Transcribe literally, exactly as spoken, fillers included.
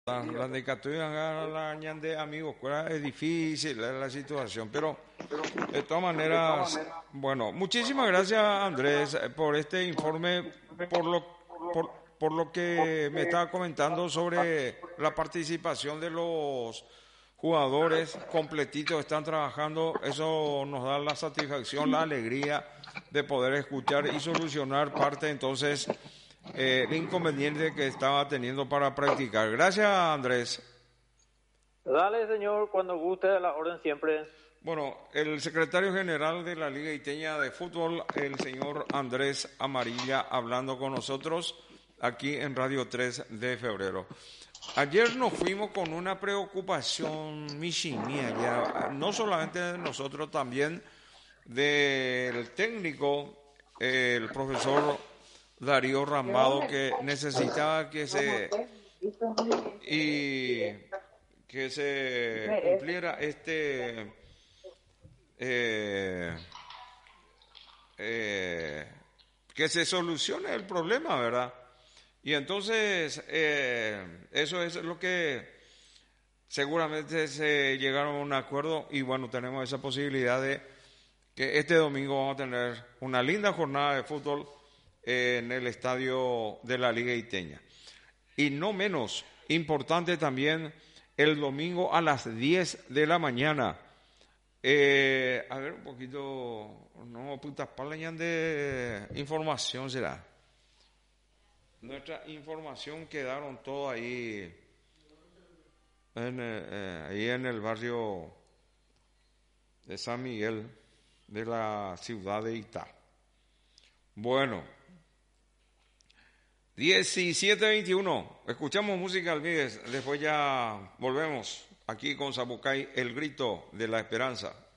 La, la dedicatorias a la ñande amigos, pues, es difícil la, la situación, pero de todas maneras, bueno, muchísimas gracias Andrés eh, por este informe, por lo, por, por lo que me estaba comentando sobre la participación de los jugadores completitos, están trabajando, eso nos da la satisfacción, la alegría de poder escuchar y solucionar parte entonces eh, el inconveniente que estaba teniendo para practicar. Gracias, Andrés. Dale, señor, cuando guste, a la orden siempre. Bueno, el secretario general de la Liga Iteña de Fútbol, el señor Andrés Amarilla, hablando con nosotros aquí en Radio tres de febrero. Ayer nos fuimos con una preocupación michimía, ya, no solamente de nosotros, también del técnico, el profesor Darío Rambado, que necesitaba que se y que se cumpliera este eh, eh, que se solucione el problema, ¿verdad? Y entonces eh, eso es lo que seguramente se llegaron a un acuerdo y bueno, tenemos esa posibilidad de que este domingo vamos a tener una linda jornada de fútbol en el estadio de la Liga Iteña. Y no menos importante también el domingo a las diez de la mañana. Eh, a ver un poquito, no, putas palañas de información será. Nuestra información quedaron todo ahí, en, eh, ahí en el barrio de San Miguel de la ciudad de Itá. Bueno, diecisiete veintiuno, escuchamos música Alvíguez, después ya volvemos aquí con Zabucay, el grito de la esperanza.